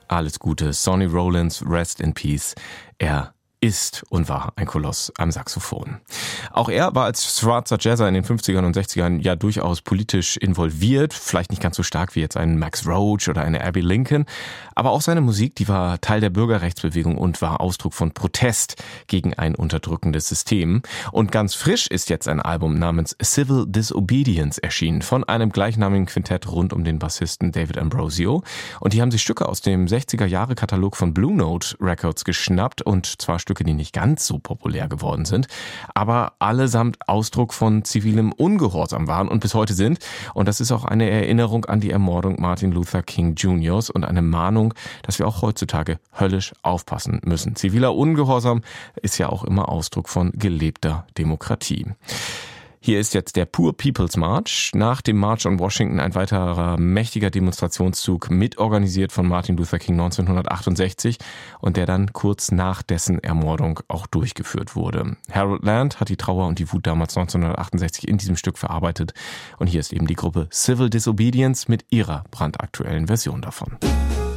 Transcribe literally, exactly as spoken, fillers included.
Alles Gute. Sonny Rollins, rest in peace. Er ist und war ein Koloss am Saxophon. Auch er war als schwarzer Jazzer in den fünfzigern und sechzigern ja durchaus politisch involviert, vielleicht nicht ganz so stark wie jetzt ein Max Roach oder eine Abbey Lincoln, aber auch seine Musik, die war Teil der Bürgerrechtsbewegung und war Ausdruck von Protest gegen ein unterdrückendes System. Und ganz frisch ist jetzt ein Album namens Civil Disobedience erschienen von einem gleichnamigen Quintett rund um den Bassisten David Ambrosio. Und die haben sich Stücke aus dem sechziger-Jahre-Katalog von Blue Note Records geschnappt, und zwar Stücke, die nicht ganz so populär geworden sind, aber allesamt Ausdruck von zivilem Ungehorsam waren und bis heute sind. Und das ist auch eine Erinnerung an die Ermordung Martin Luther King Juniors und eine Mahnung, dass wir auch heutzutage höllisch aufpassen müssen. Ziviler Ungehorsam ist ja auch immer Ausdruck von gelebter Demokratie. Hier ist jetzt der Poor People's March. Nach dem March on Washington ein weiterer mächtiger Demonstrationszug, mitorganisiert von Martin Luther King neunzehnhundertachtundsechzig und der dann kurz nach dessen Ermordung auch durchgeführt wurde. Harold Land hat die Trauer und die Wut damals neunzehnhundertachtundsechzig in diesem Stück verarbeitet. Und hier ist eben die Gruppe Civil Disobedience mit ihrer brandaktuellen Version davon.